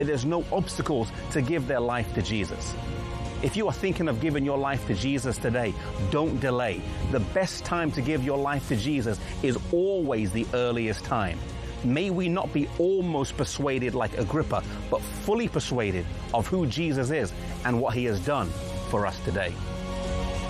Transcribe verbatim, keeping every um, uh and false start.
There's no obstacles to give their life to Jesus. If you are thinking of giving your life to Jesus today, don't delay. The best time to give your life to Jesus is always the earliest time. May we not be almost persuaded like Agrippa, but fully persuaded of who Jesus is and what he has done for us today.